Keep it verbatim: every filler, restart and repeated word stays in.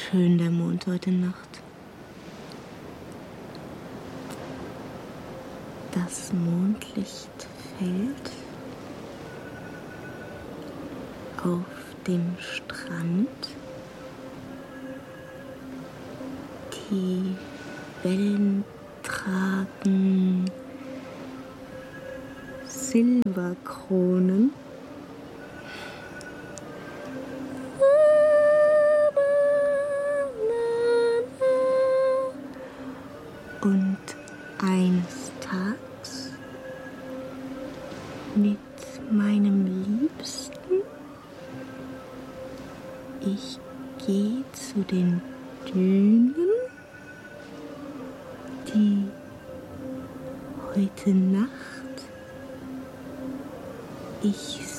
schön der Mond heute Nacht. Das Mondlicht fällt auf dem Strand. Die Wellen tragen Silberkronen. Und eines Tages mit meinem Liebsten, ich gehe zu den Dünen, die heute Nacht ich